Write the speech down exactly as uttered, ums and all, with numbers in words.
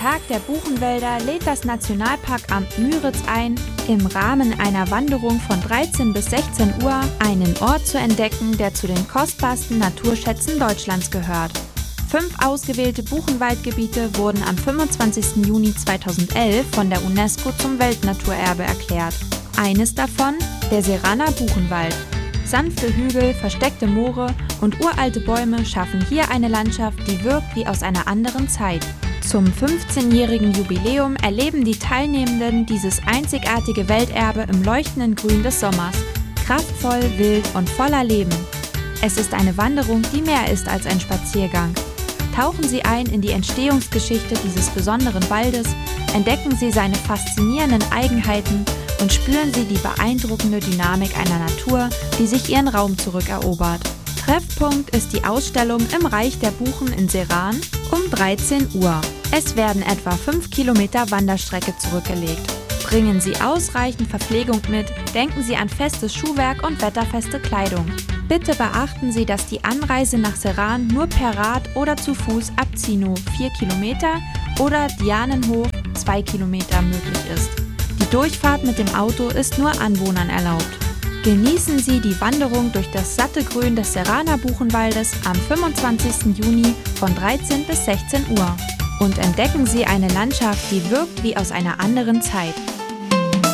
Tag der Buchenwälder lädt das Nationalparkamt Müritz ein, im Rahmen einer Wanderung von dreizehn bis sechzehn Uhr einen Ort zu entdecken, der zu den kostbarsten Naturschätzen Deutschlands gehört. Fünf ausgewählte Buchenwaldgebiete wurden am fünfundzwanzigsten Juni zweitausendelf von der UNESCO zum Weltnaturerbe erklärt. Eines davon der Seraner Buchenwald. Sanfte Hügel, versteckte Moore und uralte Bäume schaffen hier eine Landschaft, die wirkt wie aus einer anderen Zeit. Zum fünfzehnjährigen Jubiläum erleben die Teilnehmenden dieses einzigartige Welterbe im leuchtenden Grün des Sommers. Kraftvoll, wild und voller Leben. Es ist eine Wanderung, die mehr ist als ein Spaziergang. Tauchen Sie ein in die Entstehungsgeschichte dieses besonderen Waldes, entdecken Sie seine faszinierenden Eigenheiten und spüren Sie die beeindruckende Dynamik einer Natur, die sich ihren Raum zurückerobert. Treffpunkt ist die Ausstellung im Reich der Buchen in Seran um dreizehn Uhr. Es werden etwa fünf Kilometer Wanderstrecke zurückgelegt. Bringen Sie ausreichend Verpflegung mit, denken Sie an festes Schuhwerk und wetterfeste Kleidung. Bitte beachten Sie, dass die Anreise nach Seran nur per Rad oder zu Fuß ab Zino vier Kilometer oder Dianenhof zwei Kilometer möglich ist. Die Durchfahrt mit dem Auto ist nur Anwohnern erlaubt. Genießen Sie die Wanderung durch das satte Grün des Seraner Buchenwaldes am fünfundzwanzigsten Juni von dreizehn bis sechzehn Uhr und entdecken Sie eine Landschaft, die wirkt wie aus einer anderen Zeit.